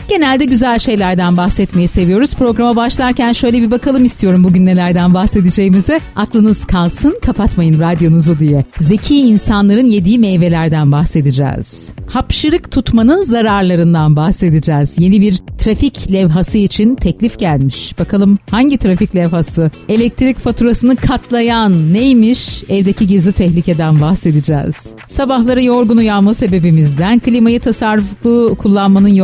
Genelde güzel şeylerden bahsetmeyi seviyoruz. Programa başlarken şöyle bir bakalım istiyorum bugün nelerden bahsedeceğimize. Aklınız kalsın, kapatmayın radyonuzu diye. Zeki insanların yediği meyvelerden bahsedeceğiz. Hapşırık tutmanın zararlarından bahsedeceğiz. Yeni bir trafik levhası için teklif gelmiş. Bakalım hangi trafik levhası? Elektrik faturasını katlayan neymiş? Evdeki gizli tehlikeden bahsedeceğiz. Sabahları yorgun uyanma sebebimizden, klimayı tasarruflu kullanmanın